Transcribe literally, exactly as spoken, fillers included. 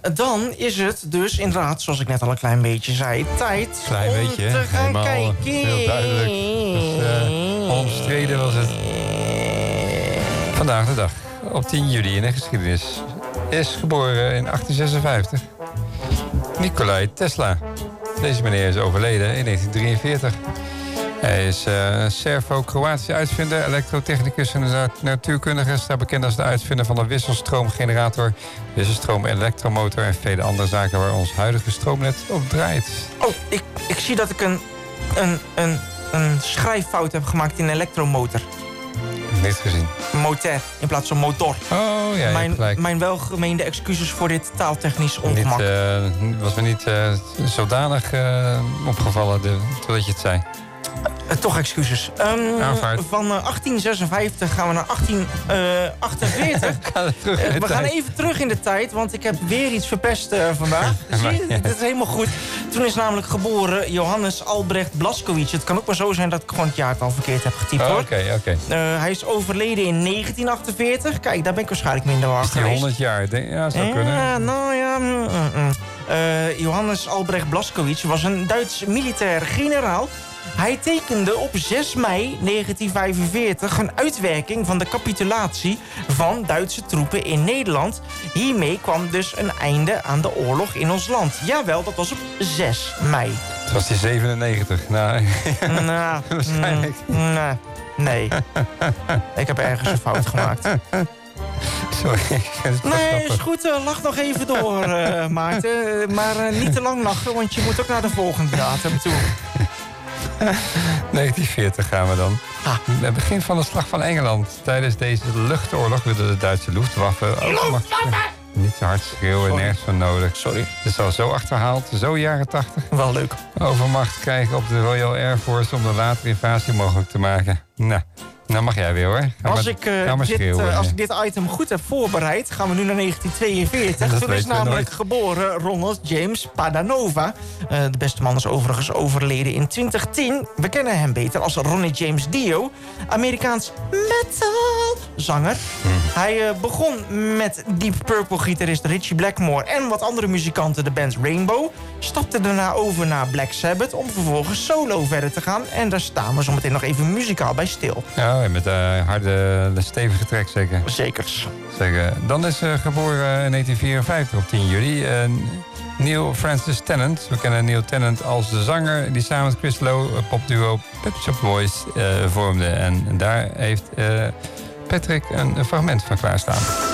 dan is het dus inderdaad, zoals ik net al een klein beetje zei... tijd klein om beetje, te gaan helemaal kijken. heel duidelijk. Dus, uh, omstreden was het. Vandaag de dag, op tien juli in de geschiedenis... is geboren in achttien zesenvijftig Nikolai Tesla. Deze meneer is overleden in negentien drieënveertig. Hij is uh, Servo-Kroatische uitvinder, elektrotechnicus en natuurkundige. Staat bekend als de uitvinder van de wisselstroomgenerator, wisselstroom-elektromotor en vele andere zaken waar ons huidige stroomnet op draait. Oh, ik, ik zie dat ik een, een, een, een schrijffout heb gemaakt in een elektromotor. Niet gezien. Motor in plaats van motor. Oh ja, mijn, gelijk. mijn welgemeende excuses voor dit taaltechnisch ongemak. Niet, uh, was me niet uh, zodanig uh, opgevallen de, totdat je het zei. Uh, toch excuses. Um, van uh, achttien zesenvijftig gaan we naar achttien achtenveertig. Gaan we terug in de uh, we tijd. gaan even terug in de tijd, want ik heb weer iets verpest uh, vandaag. Zie je? Ja. Dat is helemaal goed. Toen is namelijk geboren Johannes Albrecht Blaskowitz. Het kan ook maar zo zijn dat ik gewoon het jaartal verkeerd heb getypt, oh, hoor. Oké, okay, oké. Okay. Uh, hij is overleden in negentien achtenveertig. Kijk, daar ben ik waarschijnlijk minder war geweest. honderd jaar, denk, ja, zou ja, kunnen. Nou ja, mm, mm. Uh, Johannes Albrecht Blaskowitz was een Duits militair generaal. Hij tekende op zes mei negentien vijfenveertig een uitwerking van de capitulatie van Duitse troepen in Nederland. Hiermee kwam dus een einde aan de oorlog in ons land. Jawel, dat was op zes mei. Het was die zevenennegentig. Nou, nou waarschijnlijk. Mm, nou, nee. Ik heb ergens een fout gemaakt. Sorry. Nee, is goed. Uh, lach nog even door, uh, Maarten. Uh, maar uh, niet te lang lachen, want je moet ook naar de volgende datum toe. negentien veertig gaan we dan. Ah. Het begin van de Slag van Engeland. Tijdens deze luchtoorlog wilde de Duitse Luftwaffe... Luftwaffe! Niet zo hard schreeuwen, Sorry. nergens van nodig. Sorry. Het is al zo achterhaald, zo jaren tachtig. Wel leuk. Overmacht krijgen op de Royal Air Force om de latere invasie mogelijk te maken. Nou, nou mag jij weer, hoor. Ga Als, maar, ik, uh, ga maar dit, schreeuwen. uh, als ik dit item goed heb voorbereid, gaan we nu naar negentien tweeënveertig. Dat Toen is weten we namelijk nooit. geboren Ronald James Padanova. Uh, de beste man is overigens overleden in twintig tien. We kennen hem beter als Ronnie James Dio. Amerikaans metal zanger. Hmm. Hij uh, begon met Deep Purple gitarist Ritchie Blackmore en wat andere muzikanten de band Rainbow. Stapte daarna over naar Black Sabbath om vervolgens solo verder te gaan. En daar staan we zo meteen nog even muzikaal bij stil. Ja, met uh, harde, stevige trek zeker. Zekers. Zeker. Dan is uh, geboren in negentien vierenvijftig op tien juli. Uh, Neil Francis Tennant. We kennen Neil Tennant als de zanger die samen met Chris Lowe een popduo Pet Shop Boys uh, vormde. En daar heeft uh, Patrick een, een fragment van klaarstaan.